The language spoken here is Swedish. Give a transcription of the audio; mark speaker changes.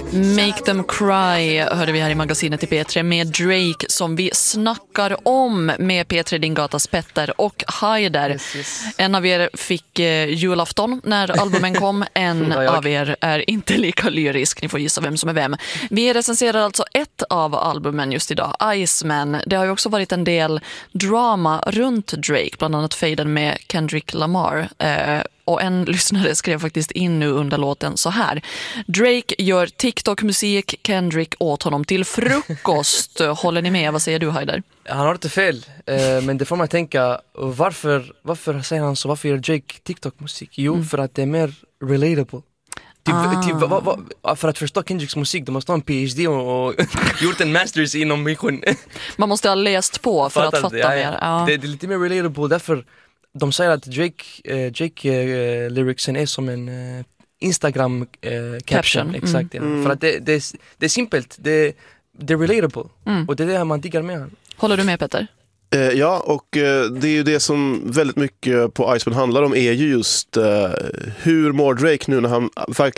Speaker 1: Make Them Cry hörde vi här i magasinet i P3 med Drake som vi snackar om med P3 Din Gatas Petter och Haider.
Speaker 2: Yes.
Speaker 1: En av er fick julafton när albumen kom, en av er är inte lika lyrisk, ni får gissa vem som är vem. Vi recenserar alltså ett av albumen just idag, Iceman. Det har ju också varit en del drama runt Drake, bland annat fejden med Kendrick Lamar. Och en lyssnare skrev faktiskt in nu under låten så här: Drake gör TikTok-musik, Kendrick åt honom till frukost. Håller ni med? Vad säger du, Haider?
Speaker 2: Han har inte fel, men det får man tänka, varför säger han så? Varför gör Drake TikTok-musik? Jo, för att det är mer relatable. För att förstå Kendricks musik, de måste ha en PhD och gjort en masters inom mission.
Speaker 1: Man måste ha läst på för att fatta mer. Ja.
Speaker 2: Det är lite mer relatable, därför de säger att Drake lyricsen är som en Instagram caption. Exakt, ja. För att det är simpelt, det är relatable. Och det är det man diggar med.
Speaker 1: Håller du med, Petter?
Speaker 3: Ja, och det är ju det som väldigt mycket på Iceman handlar om, är ju just hur mår Drake nu när han verkligen